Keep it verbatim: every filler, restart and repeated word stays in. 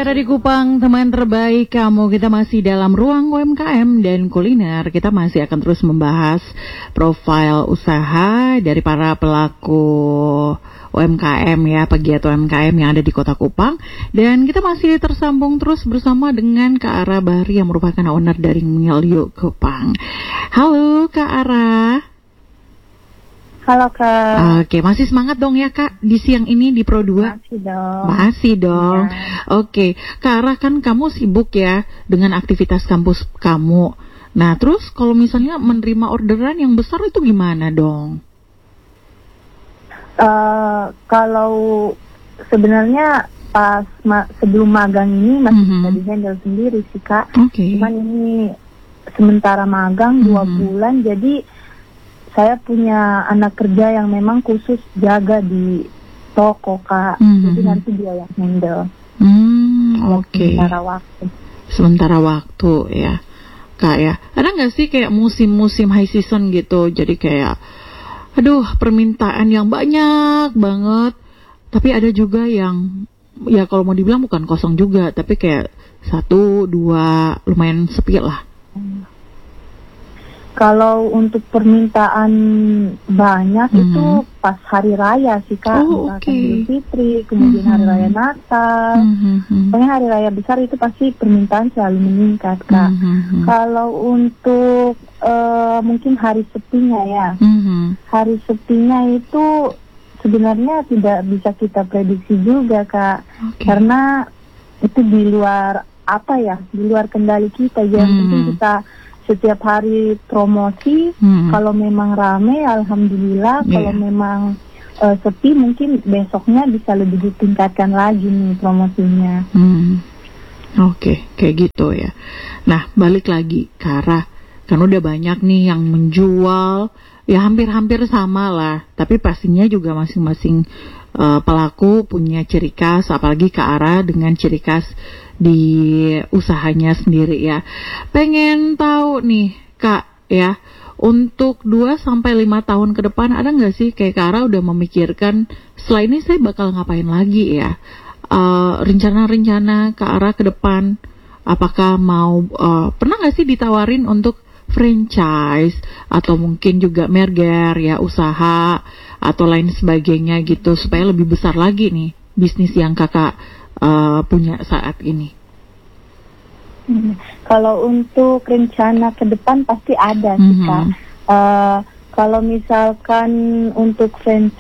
Saudara di Kupang, teman terbaik kamu, kita masih dalam ruang U M K M dan kuliner. Kita masih akan terus membahas profil usaha dari para pelaku U M K M ya, pegiat U M K M yang ada di Kota Kupang. Dan kita masih tersambung terus bersama dengan Kak Ara Bahri yang merupakan owner dari Milyu Kupang. Halo Kak Ara. Halo Kak. Oke, masih semangat dong ya Kak di siang ini di Pro dua? Masih dong. Masih dong. Ya. Oke, Kak Ara, kan kamu sibuk ya dengan aktivitas kampus kamu. Nah, terus kalau misalnya menerima orderan yang besar itu gimana dong? Uh, kalau sebenarnya pas ma- sebelum magang ini masih Mm-hmm. bisa di-handle sendiri sih Kak. Oke. Cuman ini sementara magang dua Mm-hmm. bulan, jadi saya punya anak kerja yang memang khusus jaga di toko Kak. Mm-hmm. Jadi nanti dia yang handle. Hmm, oke. Okay. Sementara waktu. Sementara waktu ya, Kak ya. Ada nggak sih kayak musim-musim high season gitu? Jadi kayak, aduh, permintaan yang banyak banget. Tapi ada juga yang, ya kalau mau dibilang bukan kosong juga, tapi kayak satu, dua, lumayan sepi lah. Hmm. Kalau untuk permintaan banyak mm-hmm. itu pas hari raya sih Kak, oh, okay. Idul Fitri, kemudian mm-hmm. hari raya Natal, mm-hmm. pokoknya hari raya besar itu pasti permintaan selalu meningkat Kak. Mm-hmm. Kalau untuk uh, mungkin hari sepinya ya, mm-hmm. hari sepinya itu sebenarnya tidak bisa kita prediksi juga Kak, okay. karena itu di luar apa ya, di luar kendali kita. Yang mm-hmm. penting kita setiap hari promosi, hmm. kalau memang rame, alhamdulillah. Yeah. Kalau memang uh, sepi, mungkin besoknya bisa lebih ditingkatkan lagi nih promosinya. Hmm. Oke, okay, kayak gitu ya. Nah, balik lagi, Kara, kan udah banyak nih yang menjual, ya hampir-hampir sama lah. Tapi pastinya juga masing-masing uh, pelaku punya ciri khas, apalagi Kak Ara dengan ciri khas di usahanya sendiri ya. Pengen tahu nih Kak ya, untuk dua sampai lima tahun ke depan ada nggak sih kayak Kak Ara udah memikirkan setelah ini saya bakal ngapain lagi ya, uh, rencana-rencana Kak Ara ke depan? Apakah mau uh, pernah nggak sih ditawarin untuk franchise atau mungkin juga merger ya, usaha atau lain sebagainya gitu, supaya lebih besar lagi nih bisnis yang kakak Uh, punya saat ini? Hmm. Kalau untuk rencana ke depan pasti ada sih mm-hmm. Kak. Uh, kalau misalkan untuk franchise